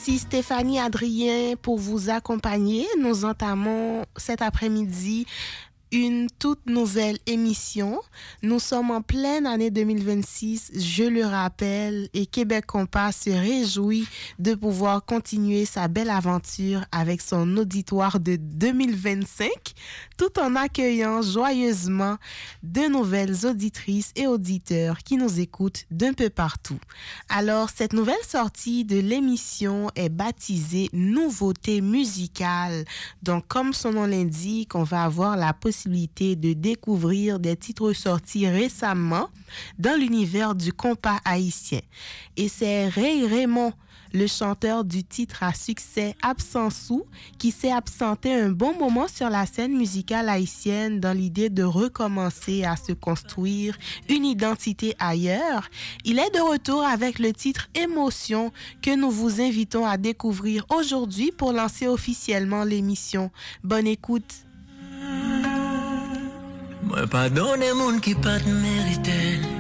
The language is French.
Ici Stéphanie Adrien pour vous accompagner. Nous entamons cet après-midi une toute nouvelle émission. Nous sommes en pleine année 2026, je le rappelle, et Québec Compas se réjouit de pouvoir continuer sa belle aventure avec son auditoire de 2025, tout en accueillant joyeusement de nouvelles auditrices et auditeurs qui nous écoutent d'un peu partout. Alors, cette nouvelle sortie de l'émission est baptisée Nouveauté musicale. Donc, comme son nom l'indique, on va avoir la possibilité de découvrir des titres sortis récemment dans l'univers du compas haïtien. Et c'est Ray Raymond, le chanteur du titre à succès Absensou, qui s'est absenté un bon moment sur la scène musicale haïtienne dans l'idée de recommencer à se construire une identité ailleurs. Il est de retour avec le titre Émotion que nous vous invitons à découvrir aujourd'hui pour lancer officiellement l'émission. Bonne écoute. Moi pardonne moun qui pas te mériter.